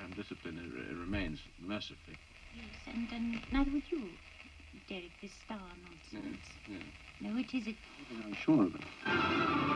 And discipline remains, mercifully. Yes, and neither would you, Derek, this star nonsense. Yes, yes. No, it isn't. I'm sure of it.